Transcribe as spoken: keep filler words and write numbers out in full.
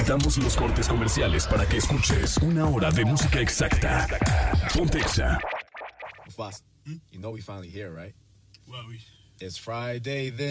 Quitamos los cortes comerciales para que escuches una hora de música exacta. Ponte Exa. Boss, you know we finally here, right? Well, we... It's Friday then.